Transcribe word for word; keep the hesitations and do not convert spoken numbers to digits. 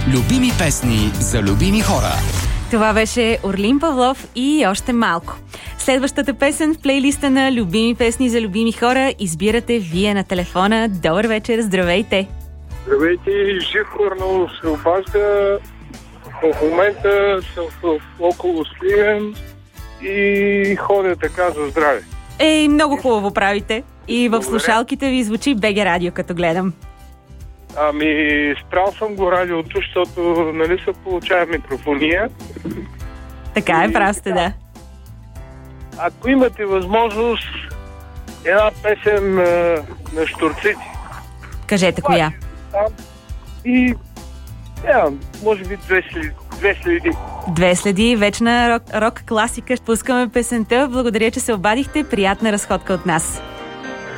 Любими песни за любими хора. Това беше Орлин Павлов и още малко. Следващата песен в плейлиста на Любими песни за любими хора избирате вие на телефона. Добър вечер, здравейте! Здравейте, Живко много се обажда. В момента съм в около Сливен и ходя така за здраве. Ей, много хубаво правите. И в слушалките ви звучи БГ Радио, като гледам. Ами, спрял съм го радиото, защото нали се получава микрофония. Така е, прав сте, да. Ако имате възможност, една песен на, на Щурците. Кажете коя. И, yeah, може би две следи. Две следи. Две следи, вечна рок, рок класика. Пускаме песента. Благодаря, че се обадихте. Приятна разходка от нас.